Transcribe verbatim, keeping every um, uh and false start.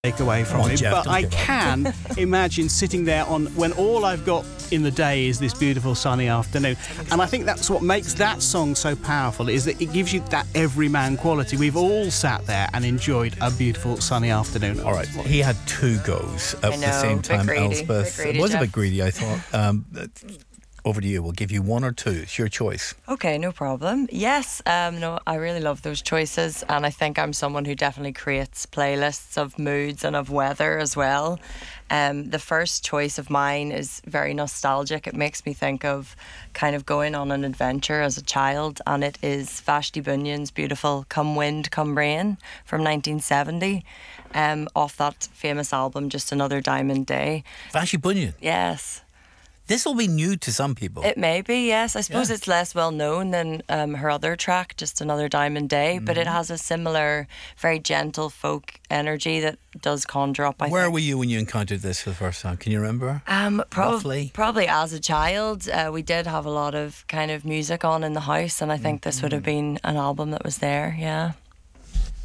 take away from Come on, me, Jeff, but don't I give up. can imagine sitting there on when all I've got in the day is this beautiful sunny afternoon. And I think that's what makes that song so powerful, is that it gives you that everyman quality. We've all sat there and enjoyed a beautiful sunny afternoon. All right, he had two goes at I the know, same bit time, greedy, Elspeth. bit greedy, It was a Jeff. bit greedy, I thought. Um, over to you. We'll give you one or two. It's your choice. Okay, no problem. Yes, um, no, I really love those choices, and I think I'm someone who definitely creates playlists of moods and of weather as well. Um, the first choice of mine is very nostalgic. It makes me think of kind of going on an adventure as a child, and it is Vashti Bunyan's beautiful "Come Wind, Come Rain" from nineteen seventy, um, off that famous album "Just Another Diamond Day." Vashti Bunyan. Yes. This will be new to some people. It may be, yes. I suppose Yeah. it's less well known than um, her other track, Just Another Diamond Day, but Mm-hmm. it has a similar, very gentle folk energy that does conjure up, I Where think. were you when you encountered this for the first time? Can you remember? Um, prob- Roughly? Probably as a child. Uh, we did have a lot of kind of music on in the house, and I think this would have been an album that was there, yeah.